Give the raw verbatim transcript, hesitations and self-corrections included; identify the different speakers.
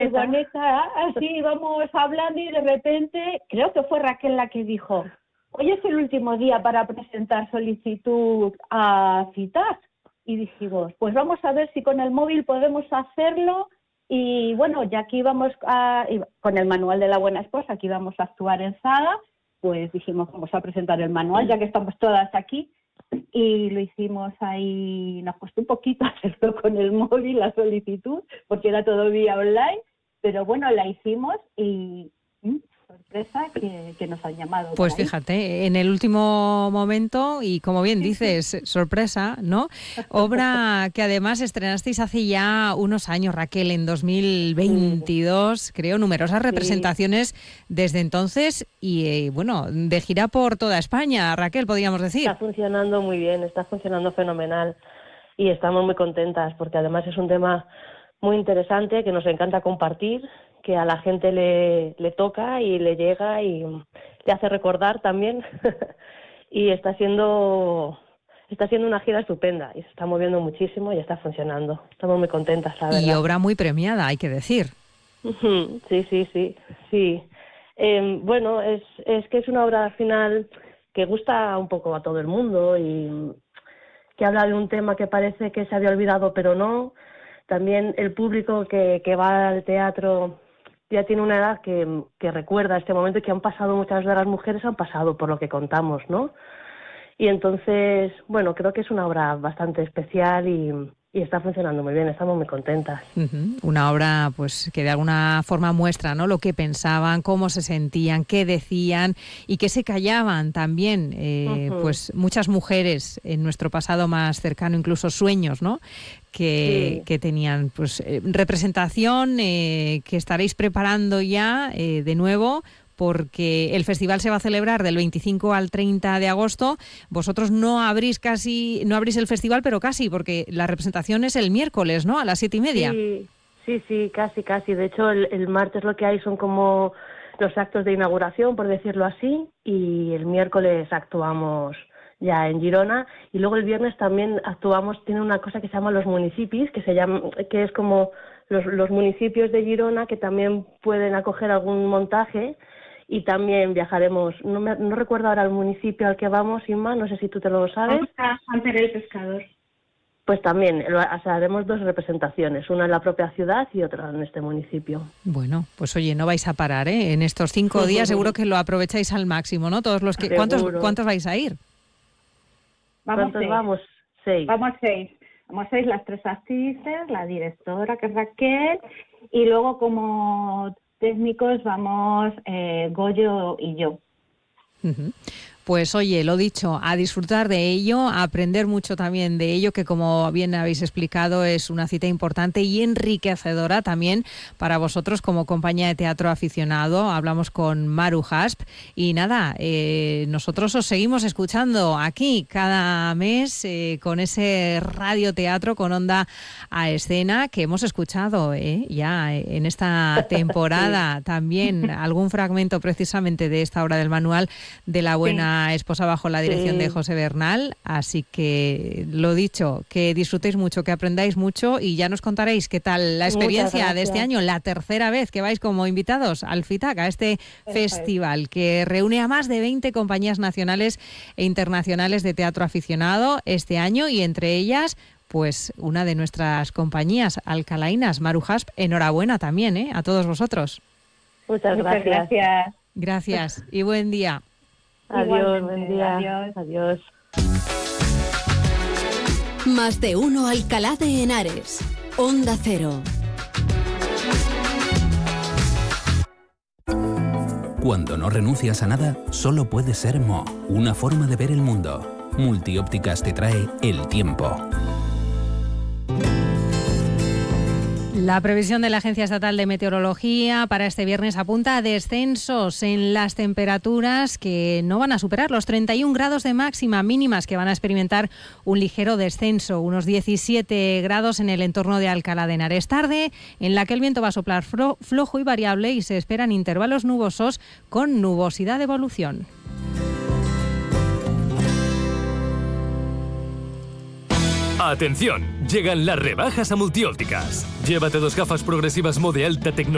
Speaker 1: furgoneta, así íbamos hablando y de repente, creo que fue Raquel la que dijo, hoy es el último día para presentar solicitud a citas. Y dijimos, pues vamos a ver si con el móvil podemos hacerlo. Y bueno, ya que íbamos a, con el manual de la buena esposa, que íbamos a actuar en Zaga, pues dijimos, vamos a presentar el manual, ya que estamos todas aquí. Y lo hicimos ahí, nos costó un poquito hacerlo con el móvil, la solicitud, porque era todo vía online, pero bueno, la hicimos y... ¿Mm? sorpresa que, que nos han llamado.
Speaker 2: Pues fíjate, en el último momento, y como bien dices, sorpresa, ¿no? Obra que además estrenasteis hace ya unos años, Raquel, en dos mil veintidós, sí. creo, numerosas representaciones sí. desde entonces y, eh, bueno, de gira por toda España, Raquel, podríamos decir.
Speaker 3: Está funcionando muy bien, está funcionando fenomenal y estamos muy contentas porque además es un tema muy interesante que nos encanta compartir, que a la gente le, le toca y le llega y le hace recordar también y está siendo está siendo una gira estupenda y se está moviendo muchísimo y está funcionando. Estamos muy contentas, la verdad.
Speaker 2: Y obra muy premiada, hay que decir.
Speaker 3: Sí, sí, sí, sí. Eh, bueno, es, es que es una obra al final que gusta un poco a todo el mundo y que habla de un tema que parece que se había olvidado, pero no. También el público que, que va al teatro ya tiene una edad que, que recuerda este momento y que han pasado, muchas de las mujeres han pasado por lo que contamos, ¿no? Y entonces, bueno, creo que es una obra bastante especial y, y está funcionando muy bien, estamos muy contentas.
Speaker 2: Uh-huh. Una obra pues que de alguna forma muestra, ¿no?, lo que pensaban, cómo se sentían, qué decían y qué se callaban también, eh, uh-huh. pues muchas mujeres en nuestro pasado más cercano, incluso sueños, ¿no?, que, sí. que tenían pues eh, representación eh, que estaréis preparando ya eh, de nuevo, porque el festival se va a celebrar del veinticinco al treinta de agosto. Vosotros no abrís casi, no abrís el festival, pero casi, porque la representación es el miércoles, ¿no?, a las siete y media.
Speaker 3: Sí, sí, sí, casi, casi. De hecho, el, el martes lo que hay son como los actos de inauguración, por decirlo así, y el miércoles actuamos ya en Girona, y luego el viernes también actuamos, tiene una cosa que se llama los municipios, que se llama, que es como los, los municipios de Girona que también pueden acoger algún montaje, y también viajaremos, no, me, no recuerdo ahora el municipio al que vamos, Inma, no sé si tú te lo sabes.
Speaker 1: Vamos a San Pere el Pescador.
Speaker 3: Pues también, o sea, haremos dos representaciones, una en la propia ciudad y otra en este municipio.
Speaker 2: Bueno, pues oye, no vais a parar, ¿eh? En estos cinco días seguro que lo aprovecháis al máximo, ¿no? Todos los que, ¿cuántos, ¿Cuántos vais a ir?
Speaker 1: Vamos
Speaker 3: ¿Cuántos
Speaker 1: seis.
Speaker 3: vamos? Seis.
Speaker 1: Vamos seis. Vamos seis, las tres actrices, la directora, que es Raquel, y luego como técnicos vamos eh, Goyo y yo.
Speaker 2: Uh-huh. Pues oye, lo dicho, a disfrutar de ello, a aprender mucho también de ello, que como bien habéis explicado es una cita importante y enriquecedora también para vosotros como compañía de teatro aficionado. Hablamos con Maru Hasp y nada, eh, nosotros os seguimos escuchando aquí cada mes eh, con ese radioteatro con Onda a Escena que hemos escuchado eh, ya en esta temporada. Sí. También algún fragmento precisamente de esta obra del manual de la buena sí. esposa bajo la dirección sí. de José Bernal, así que lo dicho, que disfrutéis mucho, que aprendáis mucho y ya nos contaréis qué tal la experiencia de este año, la tercera vez que vais como invitados al FITAC, a este Eso festival es. que reúne a más de veinte compañías nacionales e internacionales de teatro aficionado este año y entre ellas pues una de nuestras compañías alcalainas, Maru Hasp. Enhorabuena también ¿eh? a todos vosotros.
Speaker 3: Muchas gracias.
Speaker 1: Muchas gracias.
Speaker 2: Gracias y buen día.
Speaker 3: Adiós, buen día. Adiós. Adiós.
Speaker 4: Más de uno Alcalá de Henares. Onda Cero.
Speaker 5: Cuando no renuncias a nada, solo puede ser Mo. Una forma de ver el mundo. Multiópticas te trae el tiempo.
Speaker 2: La previsión de la Agencia Estatal de Meteorología para este viernes apunta a descensos en las temperaturas que no van a superar los treinta y un grados de máxima, mínimas que van a experimentar un ligero descenso, unos diecisiete grados en el entorno de Alcalá de Henares. Tarde en la que el viento va a soplar flo- flojo y variable y se esperan intervalos nubosos con nubosidad de evolución.
Speaker 6: ¡Atención! Llegan las rebajas a Multiópticas. Llévate dos gafas progresivas Mo de alta tecnología